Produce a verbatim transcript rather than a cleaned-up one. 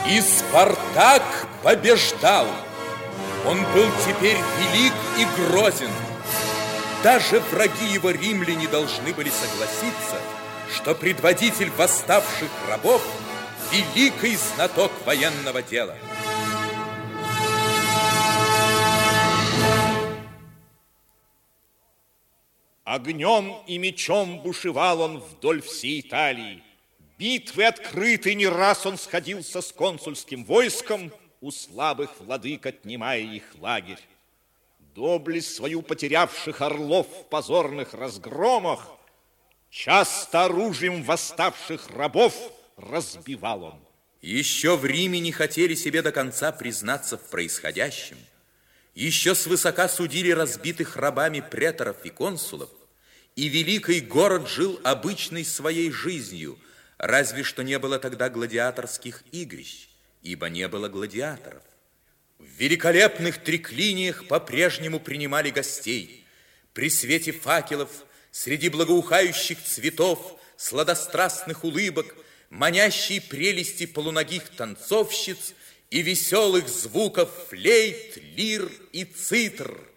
И Спартак побеждал. Он был теперь велик и грозен. Даже враги его, римляне, должны были согласиться, что предводитель восставших рабов – великий знаток военного дела. Огнем и мечом бушевал он вдоль всей Италии. Битвы открыты, не раз он сходился с консульским войском, у слабых владык отнимая их лагерь. Доблесть свою потерявших орлов в позорных разгромах часто оружием восставших рабов разбивал он. Еще в Риме не хотели себе до конца признаться в происходящем. Еще свысока судили разбитых рабами преторов и консулов, и великий город жил обычной своей жизнью, разве что не было тогда гладиаторских игрищ, ибо не было гладиаторов. В великолепных триклиниях по-прежнему принимали гостей. При свете факелов, среди благоухающих цветов, сладострастных улыбок, манящей прелести полуногих танцовщиц и веселых звуков флейт, лир и цитр.